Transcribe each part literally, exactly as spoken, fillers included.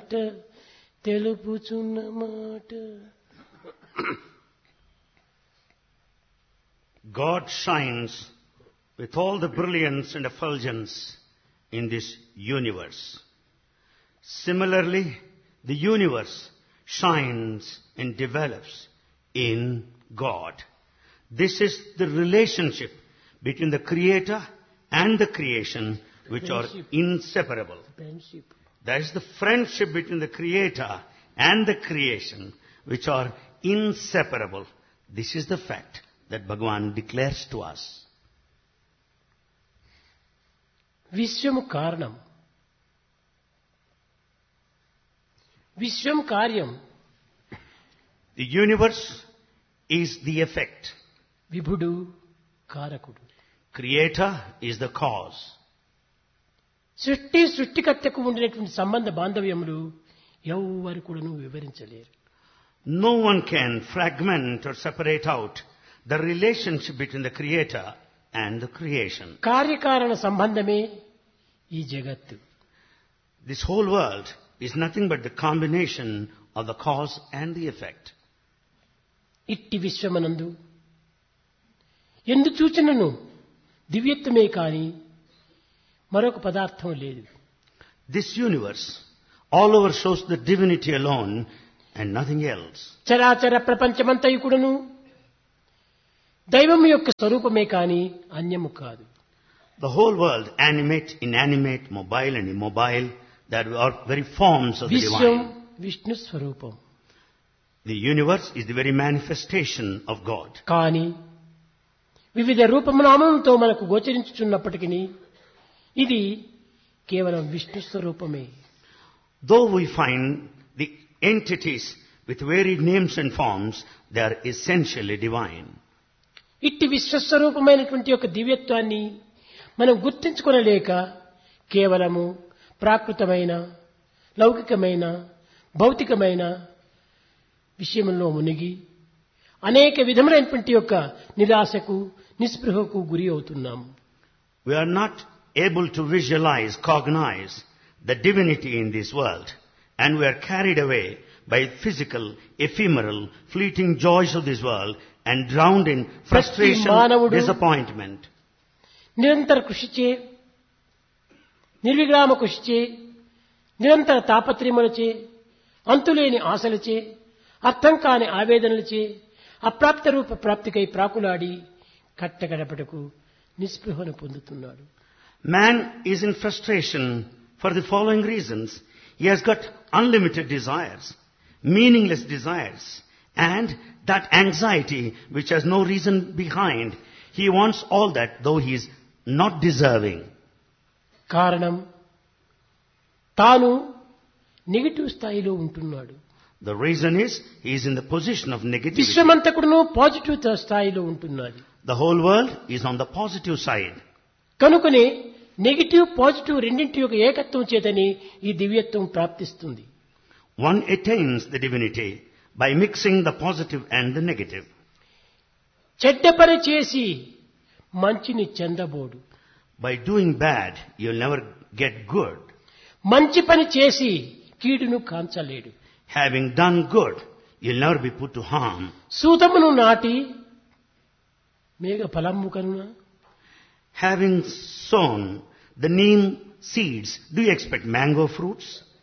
మాట తెలుపుచున్న మాట. God shines with all the brilliance and effulgence in this universe. Similarly, the universe shines and develops in God. This is the relationship between the Creator and the creation, which Friendship. are inseparable. Friendship. That is the friendship between the Creator and the creation, which are inseparable. This is the fact that Bhagavan declares to us. విశ్వము కారణం, విశ్వం కార్యం. The universe is the effect. విభుడు కారకుడు. Creator is the cause. సృష్టి సృష్టికర్తకు ఉండినటువంటి సంబంధ బాంధవ్యములు ఎవ్వరు కూడాను వివరించలేరు. No one can fragment or separate out the relationship between the Creator and the creation. కార్యకారణ సంబంధమే ఈ జగత్తు. This whole world is nothing but the combination of the cause and the effect. ఇట్టి విశ్వమనందు ఎందు చూచినను దివ్యత్వమే కాని మరొక పదార్థం లేదు. This universe all over shows the divinity alone and nothing else. చరాచర ప్రపంచమంతయు కూడాను దైవము యొక్క స్వరూపమే కాని అన్యము కాదు. The whole world, animate, inanimate, mobile and immobile, that are very forms of the Vishwam divine. Vishnu స్వరూపం. The universe is the very manifestation of God. కానీ వివిధ రూపనామములతో మనకు గోచరించుచున్నప్పటికీ ఇది కేవలం విష్ణు స్వరూపమే. Though we find the entities with varied names and forms, they are essentially divine. ఇట్టి విశ్వస్వరూపమైనటువంటి యొక్క దివ్యత్వాన్ని మనం గుర్తించుకొనలేక కేవలము ప్రాకృతమైన, లౌకికమైన, భౌతికమైన విషయంలో మునిగి అనేక విధములైనటువంటి యొక్క నిరాశకు, నిస్పృహకు గురి అవుతున్నాము. We are not able to visualize, cognize the divinity in this world, and we are carried away by physical, ephemeral, fleeting joys of this world and drowned in frustration, disappointment. నిరంతర కృషిచే, నిర్విరామ కృషిచే, నిరంతర తాపత్రయములచే, అంతులేని ఆశలచే, అర్థం కాని ఆవేదనలచే, అప్రాప్త రూప ప్రాప్తికై ప్రాకులాడి కట్టగడపటకు నిస్పృహను పొందుతున్నాడు. Man is in frustration for the following reasons. He has got unlimited desires, meaningless desires, and that anxiety which has no reason behind. He wants all that, though he is not deserving. కారణం తాను negative స్థాయిలో ఉంటున్నాడు. The reason is he is in the position of negativity. విశ్వమంతకుడును positive స్థాయిలో ఉంటున్నది. The whole world is on the positive side. కనుకనే negative positive రెండింటి యొక్క ఏకత్వం చేతని ఈ దివ్యత్వం ప్రాప్తిస్తుంది. One attains the divinity by mixing the positive and the negative. చెడ్డ పని చేసి మంచిని చెందబోడు. By doing bad, you'll never get good. మంచి పని చేసి కీడును కాంచలేడు. Having done good, you'll never be put to harm. సూతమును నాటి మేఘ ఫలము కనున. Having sown the neem seeds, do you expect mango fruits?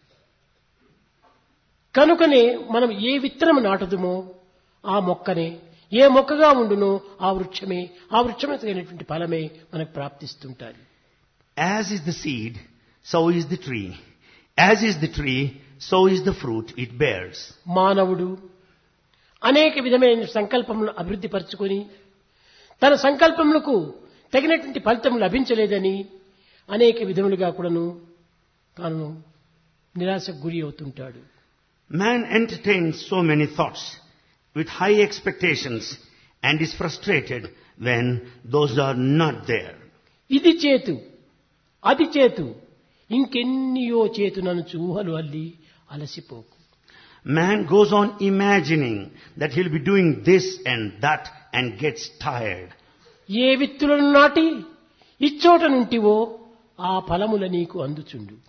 కనుకనే మనం ఏ విత్తనము నాటుదుమో ఆ మొక్కనే, ఏ మొక్కగా ఉండునో ఆ వృక్షమే, ఆ వృక్షమైనటువంటి ఫలమే మనకు ప్రాప్తిస్తుంటారు. As is the seed, so is the tree. As is the tree, so is the fruit it bears. మానవుడు అనేక విధమైన సంకల్పములను అభివృద్ధి పరుచుకొని తన సంకల్పములకు తగినటువంటి ఫలితం లభించలేదని అనేక విధములుగా కూడాను తాను నిరాశకు గురి అవుతుంటాడు. Man entertains so many thoughts with high expectations and is frustrated when those are not there. ఇది చేతు, అది చేతు, ఇంకెన్నియో చేతునను ఊహలు అల్లి అలసిపోకు. Man goes on imagining that he'll be doing this and that and gets tired. ఏ విత్తులను నాటి ఇచ్చోట నుంటివో ఆ ఫలముల నీకు అందుచుండు.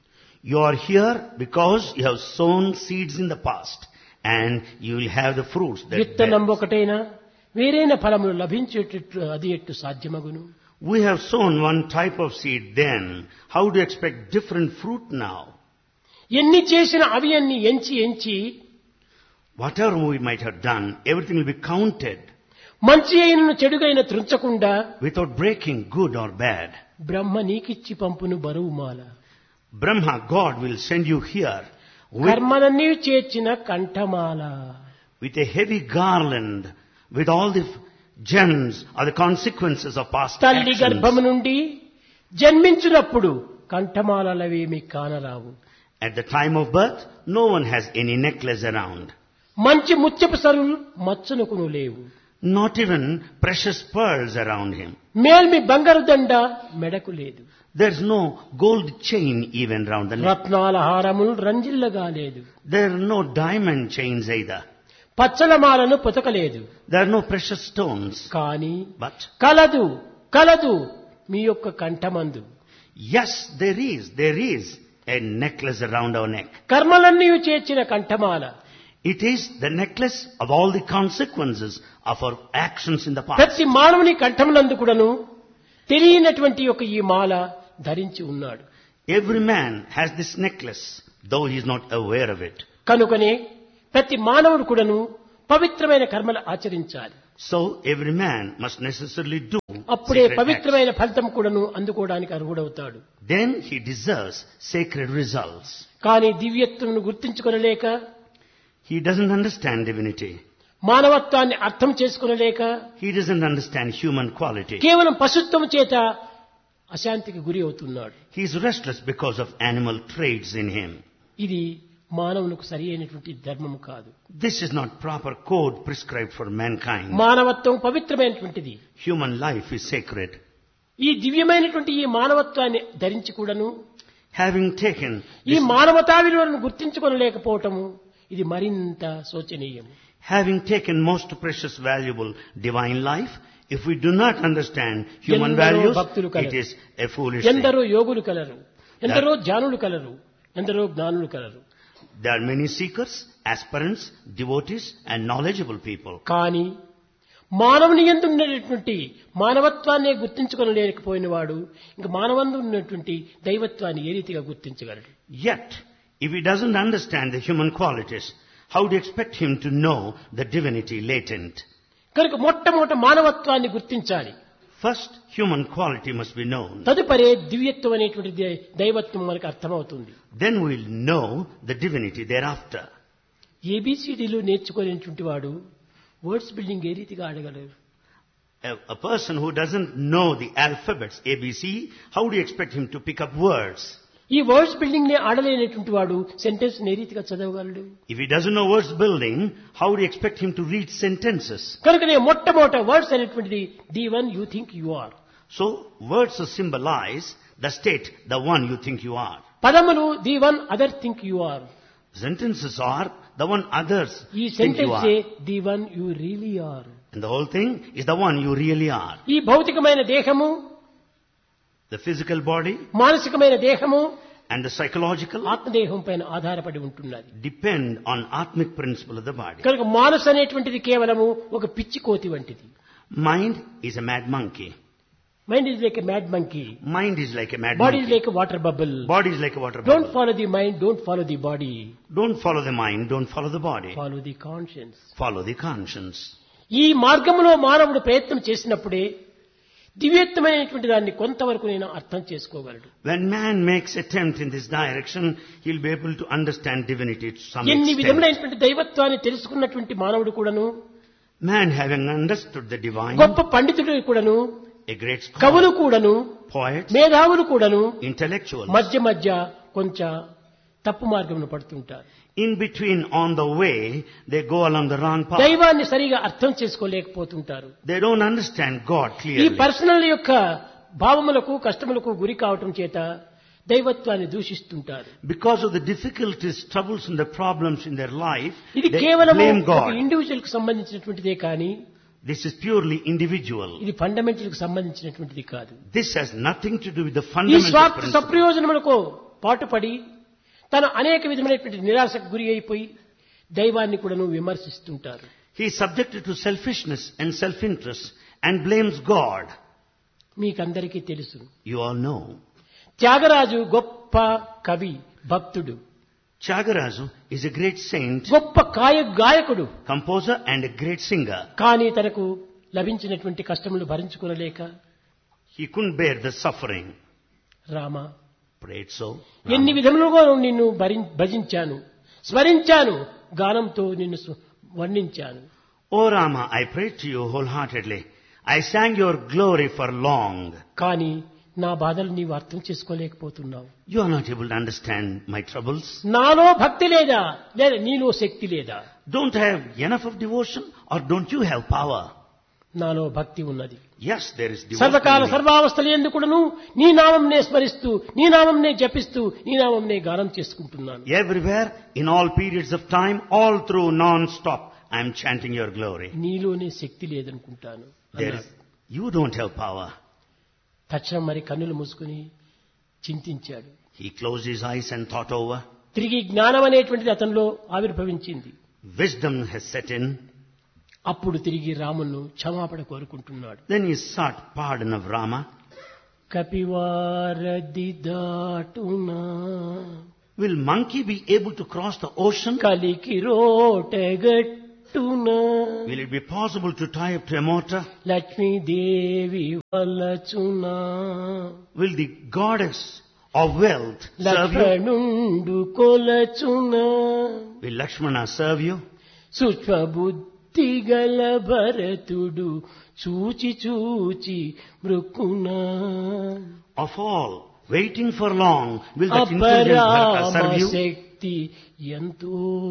You are here because you have sown seeds in the past and you will have the fruits that విత్తనం bear. ఒకటైనా వేరైన ఫలములు లభించేటట్లు అది ఎట్టు సాధ్యమగును? We have sown one type of seed then. How do you expect different fruit now? ఎన్ని చేసిన అవి అన్ని ఎంచి ఎంచి Whatever we might have done, everything will be counted మంచి అయినను చెడుగైన త్రుంచకుండా without breaking good or bad. బ్రహ్మ నీకిచ్చి పంపును బరువు మాల. Brahma, God, will send you here with, కర్మలన్నీ చేర్చిన కంఠమాల. with a heavy garland, with all the gems or the consequences of past తల్లి actions. గర్భము నుండి జన్మించినప్పుడు కంఠమాలవేమి కానరావు. At the time of birth, no one has any necklace around. మంచి ముత్యపు సరులు మచ్చునకును లేవు. Not even precious pearls around him. మేల్మి బంగారు దండ మెడకు లేదు. There's no gold chain even round the neck. రత్నాల హారములు రంజిల్లగా లేదు. There are no diamond chains either. పచ్చలమాలను పొతకలేదు. There are no precious stones. కానీ But కలదు కలదు మీ యొక్క కంఠమందు. yes, there is, there is a necklace around our neck. కర్మలన్నీ చేర్చిన కంఠమాల. It is the necklace of all the consequences of our actions in the past. ప్రతి మానవుని కంఠములందు కూడాను తెలియనటువంటి యొక్క ఈ మాల ధరించి ఉన్నాడు. Every man has this necklace, though he is not aware of it. కనుకనే ప్రతి మానవుడు కూడాను పవిత్రమైన కర్మలు ఆచరించాలి. So every man must necessarily do అప్పుడే sacred acts. పవిత్రమైన ఫలితం కూడాను అందుకోవడానికి అర్హుడవుతాడు. Then he deserves sacred results. కానీ దివ్యత్వమును గుర్తించుకొనలేక, He doesn't understand divinity. మానవత్వాన్ని అర్థం చేసుకొనలేక, He doesn't understand human quality. కేవలం పశుత్వం చేత అశాంతికి గురి అవుతున్నాడు. He is restless because of animal traits in him. ఇది మానవునికి సరి అయినటువంటి ధర్మము కాదు. This is not proper code prescribed for mankind. మానవత్వం పవిత్రమైనటువంటిది. Human life is sacred. ఈ దివ్యమైనటువంటి ఈ మానవత్వాన్ని ధరించి కూడాను Having taken ఈ this, మానవతా విలువలను గుర్తించుకొనలేకపోవటము ఇది మరింత శోచనీయం. having taken most precious, valuable divine life, if we do not understand human ఎందరో values, భక్తులు it colour. is a foolish thing. ఎందరో యోగులు కలరు, ఎందరో జ్ఞానులు కలరు, ఎందరో జ్ఞానులు colour. There are many seekers, aspirants, devotees and knowledgeable people. కానీ మానవుని యందు ఉన్నటువంటి మానవత్వాన్ని గుర్తించుకొనలేకపోయిన వాడు ఇంకా మానవందు ఉన్నటువంటి దైవత్వాన్ని ఏ రీతిగా గుర్తించగలడు? Yet, if he doesn't understand the human qualities, how do you expect him to know the divinity latent? కనుక మొట్టమొదట మానవత్వాన్ని గుర్తించాలి. First, human quality must be known. తదుపరి దివ్యత్వం అనేటువంటి దే- దైవత్వం మనకు అర్థమవుతుంది. Then we'll know the divinity thereafter. ఏబిసిడీలు నేర్చుకునేటువంటి వాడు వర్డ్స్ బిల్డింగ్ ఏ రీతిగా ఆడగలరు? A, a person who doesn't know the alphabets, A B C, how do you expect him to pick up words? ఈ వర్డ్స్ బిల్డింగ్ ని ఆడలేనటువంటి వాడు sentence ఏ రీతిగా చదవగలడు? If he doesn't know words building, how do you expect him to read sentences? కనుకనే మొట్టమొదట words అనేటువంటిది D one you think you are. So, words symbolize the state, the one you think you are. పదములు the one other think you are. Sentences are the one others ఈ think you sentence are. The one you really are. And the whole thing is the one you really are. ఈ భౌతికమైన దేహము, The physical body మానసికమైన దేహము and the psychological ఆత్మదేహం పైన ఆధారపడి ఉంటున్నది. depend on atmic principle of the body. కనుక మానసు అనేటువంటిది కేవలము ఒక పిచ్చి కోతి వంటిది. Mind is a mad monkey. Mind is like a mad monkey. Mind is like a mad body is monkey. Like a water bubble. Body is like a water don't bubble. Follow the mind, don't follow the body, Don't follow the mind, don't follow the body. Follow the conscience. Follow the conscience. ఈ మార్గంలో మానవుడు ప్రయత్నం చేసినప్పుడే దివ్యత్వమైనటువంటి దాన్ని కొంతవరకు నేను అర్థం చేసుకోగలడు. When man makes attempt in this direction, he'll be able to understand divinity to some ఎన్ని extent. విధములైనటువంటి దైవత్వాన్ని తెలుసుకున్నటువంటి మానవుడు కూడాను, Man having understood the divine, గొప్ప పండితుడు కూడాను, a great కవులు scholar, కూడాను, poets, మేధావులు కూడాను intellectuals, మధ్య మధ్య కొంచెం తప్పు మార్గంలో పడుతుంటారు. in between on the way, they go along the wrong path. దైవాన్ని సరిగా అర్థం చేసుకోలేకపోతుంటారు. They don't understand God ఈ clearly. పర్సనల్ యొక్క భావములకు కష్టములకు గురి కావటం చేత దైవత్వాన్ని దూషిస్తుంటారు. Because of the difficulties, troubles and the problems in their life, ఇది they కేవలం blame ఒక God. ఇండివిజువల్ కు సంబంధించినటువంటిదే కానీ This is purely individual. ఇది ఫండమెంటల్ కు సంబంధించినటువంటిది కాదు. This has nothing to do with the ఈ fundamental స్వార్థ principle. సప్రయోజనములకు పాటుపడి తను అనేక విధమైనటువంటి నిరాశకు గురి అయిపోయి దైవాన్ని కూడాను విమర్శిస్తుంటారు. He is subjected to selfishness and self-interest and blames God. మీకందరికీ తెలుసు. You all know. త్యాగరాజు గొప్ప కవి, భక్తుడు. Tyagaraja is a great saint, గొప్ప కాయ గాయకుడు, composer and a great singer. కానీ తనకు లభించినటువంటి కష్టములు భరించుకోలేక He couldn't bear the suffering. Rama, Prayed so. ఎన్ని Rama, విధములుగా నిన్ను భరి- భజించాను, స్మరించాను, గానంతో నిన్ను సు- వర్ణించాను. O Rama, I prayed to you wholeheartedly. I sang your glory for long. కానీ నా బాధలు నీవు అర్థం చేసుకోలేకపోతున్నావు. You are not able to understand my troubles. నాలో భక్తి లేదా, లేదా నీలో శక్తి లేదా? Don't I have enough of devotion or don't you have power? నాలో భక్తి ఉన్నది. Yes, there is devotion. సర్వకాల in me. సర్వావస్థలు ఎందుకును నీ నామంనే స్మరిస్తూ, నీ నామంనే జపిస్తూ, నీ నామంనే గానం చేసుకుంటున్నాను. Everywhere, in all periods of time, all through non-stop, I am chanting your glory. నీలోనే శక్తి లేదనుకుంటాను There is, అన్నాడు. you don't have power. తక్షణం మరి కన్నులు మూసుకుని చింతించాడు. He closed his eyes and thought over. తిరిగి జ్ఞానం అనేటువంటిది అతనిలో ఆవిర్భవించింది. Wisdom has set in. అప్పుడు తిరిగి రామును క్షమాపణ కోరుకుంటున్నాడు. Then he sought pardon of Rama. కపివారది దాటునా Will monkey be able to cross the ocean? కలికి రోటగట్టునా Will it be possible to tie up to a mortar? Lakshmidevi వలచునా Will the goddess of wealth serve you? లక్ష్మణుండు కొలచునా Will Lakshmana serve you? సూక్ష్మబుద్ధి గల భరతుడు చూచి చూచి మృక్కునా Of all, waiting for long, will that intelligent Bharata అపరామ serve you? శక్తి ఎంతో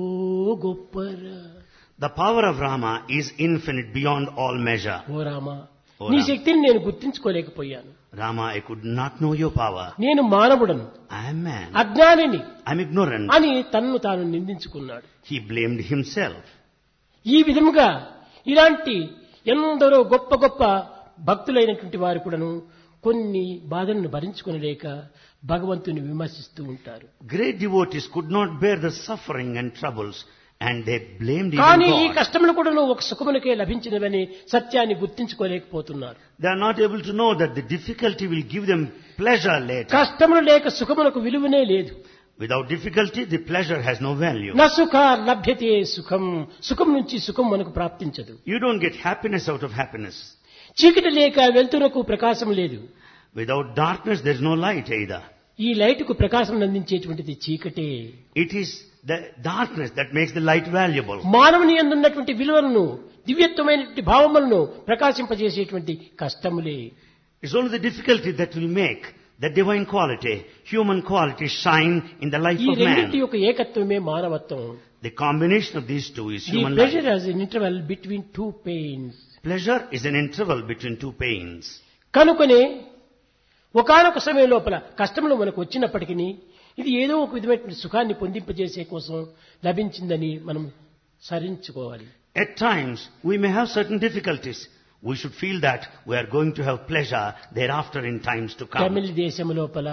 గొప్పరా. The power of Rama is infinite beyond all measure. ఓ రామ, ఓ నీ రామ. శక్తిని నేను గుర్తించుకోలేకపోయాను. Rama, I could not know your power. నేను మానవుడను, I am man. అజ్ఞానిని I am ignorant. అని తన్ను తాను నిందించుకున్నాడు. He blamed himself. ఈ విధముగా ఇలాంటి ఎందరో గొప్ప గొప్ప భక్తులైనటువంటి వారు కూడాను కొన్ని బాధలను భరించుకొనలేక భగవంతుని విమర్శిస్తూ ఉంటారు. Great devotees could not bear the suffering and troubles and they blamed even కానీ ఈ God. కష్టములు కూడాను ఒక సుఖమునకే లభించినవని సత్యాన్ని గుర్తించుకోలేకపోతున్నారు. They are not able to know that the difficulty will give them pleasure later. కష్టములు లేక సుఖమునకు విలువనే లేదు. Without difficulty, the pleasure has no value. న సుఖ లభ్యతే సుఖం, సుఖం నుంచి సుఖం మనకు ప్రాప్తించదు. You don't get happiness out of happiness. చీకటి లేక వెలుతురకు ప్రకాశం లేదు. Without darkness, there is no light either. ఈ లైటుకు ప్రకాశం అందించేటువంటిది చీకటే. It is the darkness that makes the light valuable. మానవుని యందున్నటువంటి విలువలను, దివ్యత్వమైనటువంటి భావములను ప్రకాశింపజేసేటువంటి కష్టములే. It's only the difficulty that will make the divine quality, human quality shine in the life ఈ of రెండింటి man. యొక్క ఏకత్వమే మానవత్వం. The combination of these two is The human pleasure life. has an interval between two pains. Pleasure is an interval between two pains. కనుకనే ఒకానొక సమయం లోపల కష్టములు మనకు వచ్చినప్పటికీ ఇది ఏదో ఒక విధమైనటువంటి సుఖాన్ని పొందింపజేసే కోసం లభించిందని మనం సరించుకోవాలి. At times, we may have certain difficulties. We should feel that we are going to have pleasure thereafter in times to come. తమిళ దేశం లోపల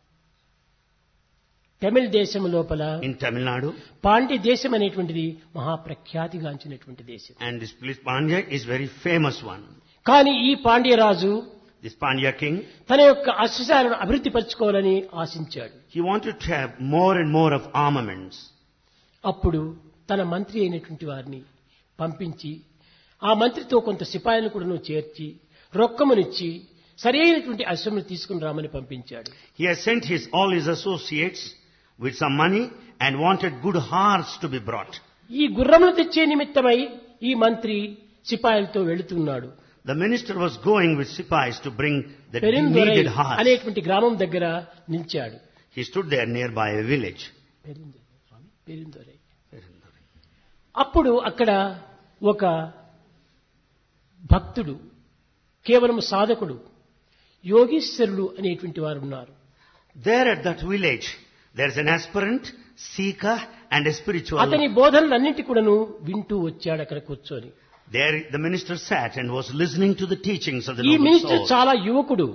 తమిళ దేశం లోపల In Tamil Nadu, పాండ్య దేశం అనేటువంటిది మహాప్రఖ్యాతిగాంచినటువంటి దేశం. and this place Pandya is very famous one. కానీ ఈ పాండ్యరాజు This Pandya king, తన యొక్క అశ్వశాలను అభివృద్ధి పరచుకోవాలని ఆశించాడు. he wanted to have more and more of armaments. అప్పుడు తన మంత్రి అయినటువంటి వారిని పంపించి ఆ మంత్రితో కొంత సిపాయిలను కూడా చేర్చి రొక్కమునిచ్చి సరైనటువంటి అశ్వమును తీసుకుని రామని పంపించాడు. He has sent his all his associates with some money and wanted good horse to be brought. ఈ గుర్రమును తెచ్చే నిమిత్తమై ఈ మంత్రి సిపాయిలతో వెళుతున్నాడు. The minister was going with sipais to bring the పెరిందొరై needed horse. అనేటువంటి గ్రామం దగ్గర నిలిచాడు. He stood there nearby a village. పెరిందొరై, స్వామి, పెరిందొరై. అప్పుడు అక్కడ ఒక భక్తుడు, కేవలం సాధకుడు, యోగీశ్వరుడు అనేటువంటి వారు ఉన్నారు. There at that village, there is an aspirant, seeker and a spiritual. అతని బోధనలన్నింటి కూడాను వింటూ వచ్చాడు అక్కడ కూర్చొని. There the minister sat and was listening to the teachings of the ఈ noble మినిస్టర్ soul. చాలా యువకుడు.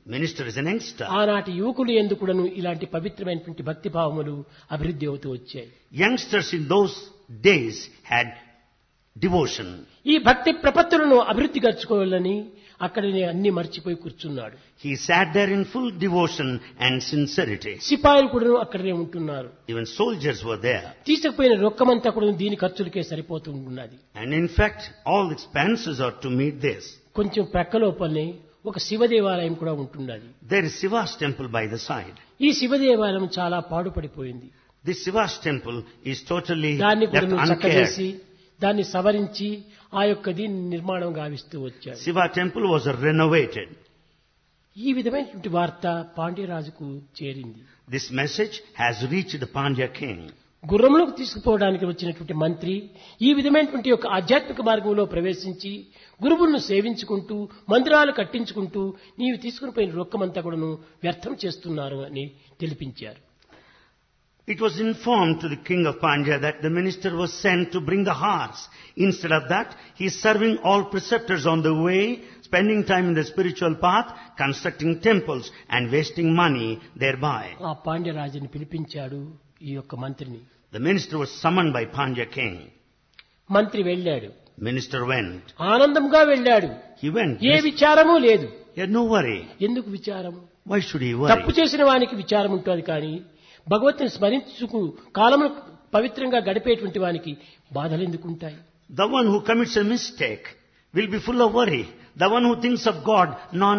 Minister is an youngster. ఆనాటి యువకులు యందు కూడాను ఇలాంటి పవిత్రమైనటువంటి భక్తి భావములు అభివృద్ధి అవుతూ వచ్చాయి. Youngsters in those days had devotion. ఈ భక్తి ప్రపత్తులను అభివృద్ధి గర్చుకోవాలని అక్కడనే అన్ని మర్చిపోయి కూర్చున్నాడు. He sat there in full devotion and sincerity. సిపాయిలు కూడా అక్కడనే ఉంటున్నారు. Even soldiers were there. తీసుకుపోయిన రొక్కమంతా కూడా దీని ఖర్చులకే సరిపోతూ ఉన్నది. And in fact, all expenses are to meet this. కొంచెం ప్రక్కలోపలనే ఒక శివ దేవాలయం కూడా ఉంటున్నది. There is Shiva's temple by the side. ఈ శివ దేవాలయం చాలా పాడుపడిపోయింది. This Shiva's temple is totally దాన్ని left కూడా uncared. చక్కచేసి దాన్ని సవరించి ఆ యొక్క దీన్ని నిర్మాణం గావిస్తూ వచ్చాడు. Shiva temple was renovated. ఈ విధమైనటువంటి వార్త పాండ్యరాజుకు చేరింది. This message has reached the Pandya king. గుర్రంలోకి తీసుకుపోవడానికి వచ్చినటువంటి మంత్రి ఈ విధమైనటువంటి యొక్క ఆధ్యాత్మిక మార్గంలో ప్రవేశించి గురువులను సేవించుకుంటూ మందిరాలు కట్టించుకుంటూ నీవు తీసుకుని పోయిన రొక్కమంతా కూడాను వ్యర్థం చేస్తున్నారు అని తెలిపించారు. It was informed to the king of Pandya that the minister was sent to bring the horse. Instead of that, he is serving all preceptors on the way, spending time in the spiritual path, constructing temples and wasting money thereby. ఆ పాండ్యరాజుని పిలిపించాడు ఈ యొక్క మంత్రిని. The minister was summoned by Pandya king. మంత్రి వెళ్ళాడు. Minister went. ఆనందంగా వెళ్ళాడు. He went. ఏ విచారము లేదు. He had no worry. ఎందుకు విచారము? Why should he తప్పు worry? చేసిన వానికి విచారం ఉంటుంది కానీ భగవంతుని స్మరించుకు కాలమును పవిత్రంగా గడిపేటువంటి వానికి బాధలు ఎందుకుంటాయి? The one who commits a mistake will be full of worry. The one who thinks of God non